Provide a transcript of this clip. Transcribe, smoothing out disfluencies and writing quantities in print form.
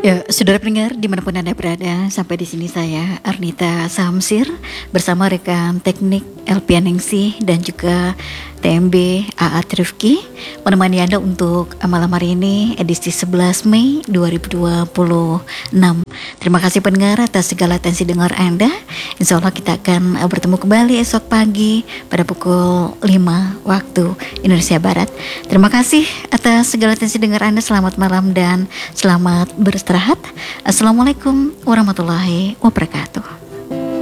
Ya, saudara pendengar dimanapun Anda berada, sampai di sini saya Arnita Samsir bersama rekan teknik Elpian Ningsih dan juga TMB Aat Rifki menemani Anda untuk malam hari ini edisi 11 Mei 2026. Terima kasih pendengar atas segala atensi dengar Anda. Insya Allah kita akan bertemu kembali esok pagi pada pukul 5 waktu Indonesia Barat. Terima kasih atas segala atensi dengar Anda. Selamat malam dan selamat beristirahat. Assalamualaikum warahmatullahi wabarakatuh.